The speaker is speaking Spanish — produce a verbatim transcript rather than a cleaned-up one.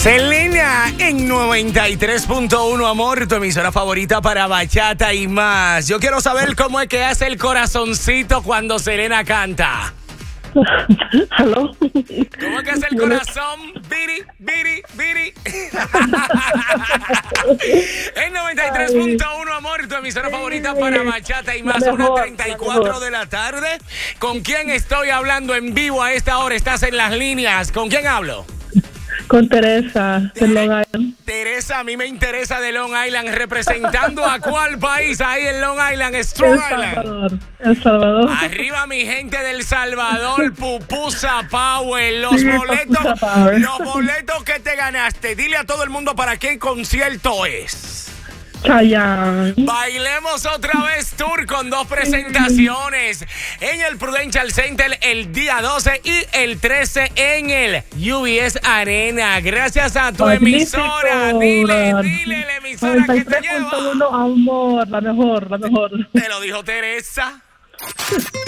Selena en noventa y tres punto uno, amor, tu emisora favorita para bachata y más. Yo quiero saber cómo es que hace el corazoncito cuando Selena canta. ¿Aló? ¿Cómo es que hace el corazón? Biri, biri, biri. En noventa y tres punto uno, amor, tu emisora favorita para bachata y más. Una treinta y cuatro de la tarde. ¿Con quién estoy hablando en vivo a esta hora? Estás en las líneas. ¿Con quién hablo? Con Teresa, de Long Island. Teresa, a mí me interesa de Long Island. ¿Representando a cuál país ahí en Long Island? Strong El Island. Salvador. El Salvador. Arriba mi gente del Salvador, Pupusa Power. Los Sí, boletos, Pupusa Power. los boletos que te ganaste. Dile a todo el mundo para qué concierto es. Chayanne. Bailemos otra vez tour con dos presentaciones en el Prudential Center el día doce y el trece en el U B S Arena. Gracias a tu Magnífico. emisora. Dile, dile la emisora que te lleva. noventa y tres punto uno, amor, la mejor, la mejor. Te lo dijo Teresa.